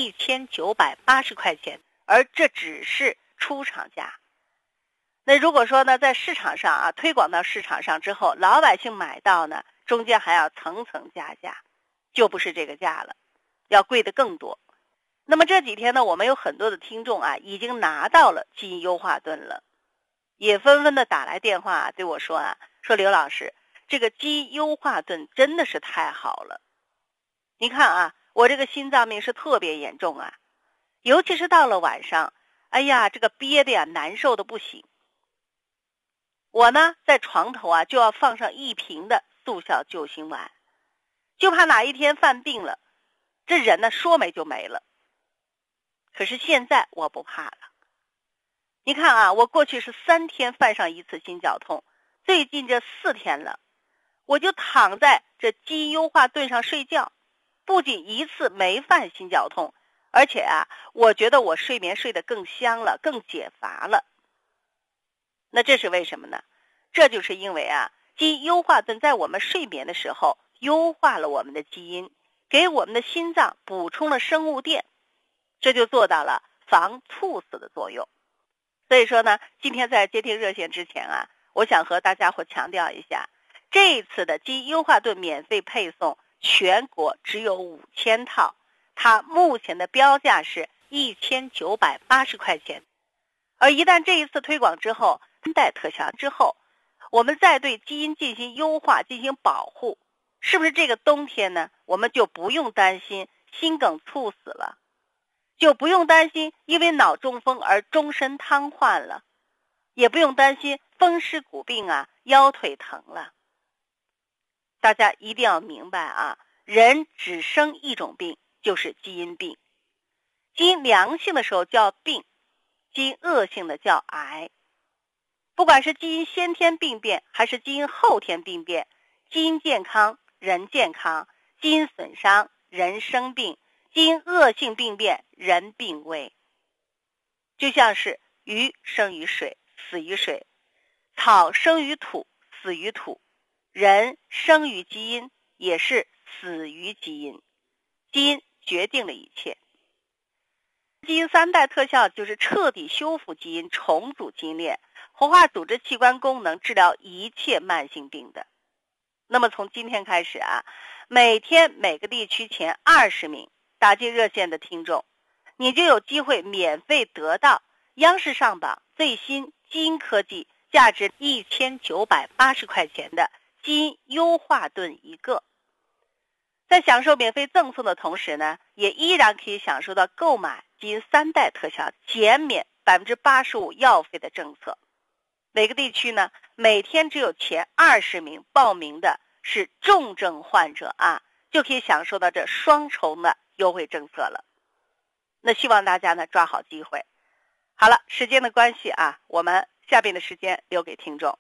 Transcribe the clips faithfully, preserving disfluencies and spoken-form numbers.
一千九百八十块钱，而这只是出厂价。那如果说呢，在市场上啊推广到市场上之后，老百姓买到呢，中间还要层层加价，就不是这个价了，要贵的更多。那么这几天呢，我们有很多的听众啊，已经拿到了基因优化盾了，也纷纷的打来电话啊，对我说啊，说刘老师，这个基因优化盾真的是太好了。你看啊，我这个心脏病是特别严重啊，尤其是到了晚上，哎呀，这个憋的呀，难受的不行。我呢，在床头啊，就要放上一瓶的速效救心丸，就怕哪一天犯病了，这人呢说没就没了。可是现在我不怕了。你看啊，我过去是三天犯上一次心绞痛，最近这四天了，我就躺在这基因优化盾上睡觉，不仅一次没犯心绞痛，而且啊，我觉得我睡眠睡得更香了，更解乏了。那这是为什么呢？这就是因为啊，基因优化盾在我们睡眠的时候优化了我们的基因，给我们的心脏补充了生物电，这就做到了防猝死的作用。所以说呢，今天在接听热线之前啊，我想和大家伙强调一下，这一次的基因优化盾免费配送全国只有五千套，它目前的标价是一千九百八十块钱。而一旦这一次推广之后，三代特效之后，我们再对基因进行优化，进行保护，是不是这个冬天呢，我们就不用担心心梗猝死了，就不用担心因为脑中风而终身瘫痪了，也不用担心风湿骨病啊，腰腿疼了。大家一定要明白啊，人只生一种病，就是基因病。基因良性的时候叫病，基因恶性的叫癌。不管是基因先天病变还是基因后天病变，基因健康人健康，基因损伤人生病，基因恶性病变人病危。就像是鱼生于水，死于水；草生于土，死于土；人生于基因，也是死于基因。基因决定了一切。基因三代特效就是彻底修复基因，重组基因链，活化组织器官功能，治疗一切慢性病的。那么从今天开始啊，每天每个地区前二十名打进热线的听众，你就有机会免费得到央视上榜最新基因科技价值一千九百八十块钱的基因优化盾一个。在享受免费赠送的同时呢，也依然可以享受到购买基因三代特效减免 百分之八十五 药费的政策。每个地区呢，每天只有前二十名报名的是重症患者啊，就可以享受到这双重的优惠政策了。那希望大家呢抓好机会。好了，时间的关系啊，我们下边的时间留给听众。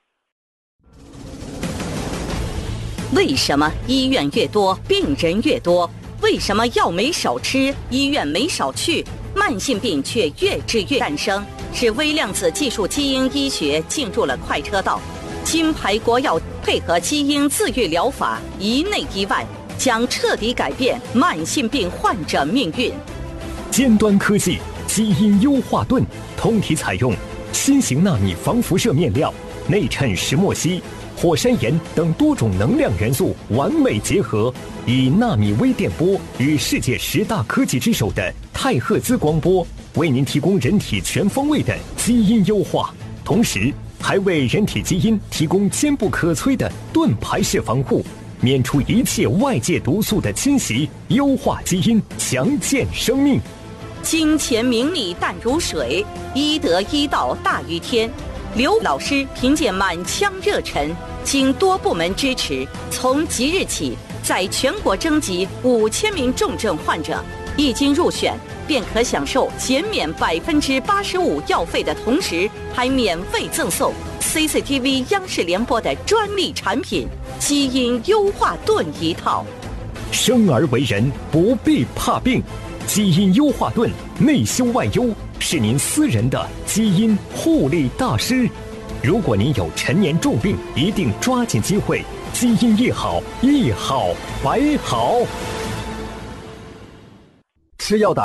为什么医院越多病人越多？为什么药没少吃，医院没少去，慢性病却越治越诞生？是微量子技术基因医学进入了快车道，金牌国药配合基因自愈疗法，一内一外，将彻底改变慢性病患者命运。 尖端科技基因优化盾，通体采用新型纳米防辐射面料，内衬石墨烯、火山岩等多种能量元素完美结合，以纳米微电波与世界十大科技之首的太赫兹光波，为您提供人体全方位的基因优化，同时还为人体基因提供坚不可摧的盾牌式防护，免除一切外界毒素的侵袭，优化基因，强健生命。 金钱名利淡如水，医德医道大于天。刘老师凭借满腔热忱，经多部门支持，从即日起在全国征集五千名重症患者，一经入选便可享受减免百分之八十五药费的同时，还免费赠送 C C T V 央视联播的专利产品基因优化盾一套。 生而为人，不必怕病，基因优化盾内修外优，是您私人的基因护理大师。如果您有陈年重病，一定抓紧机会，基因一好，一好百好。吃药打